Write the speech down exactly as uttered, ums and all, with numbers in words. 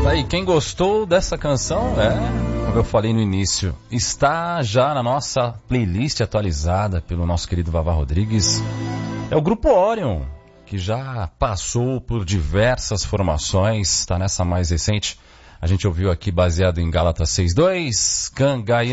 Aí, quem gostou dessa canção, é, como eu falei no início, está já na nossa playlist atualizada pelo nosso querido Vavá Rodrigues. É o Grupo Orion, que já passou por diversas formações, está nessa mais recente. A gente ouviu aqui baseado em Gálatas seis dois, Cangai